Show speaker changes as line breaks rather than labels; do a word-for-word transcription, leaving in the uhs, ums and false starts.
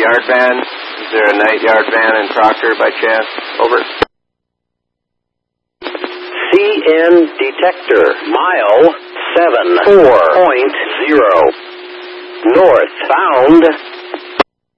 yard van? Is there a night yard van in Proctor by chance? Over.
C N detector, mile seven four point zero. North, found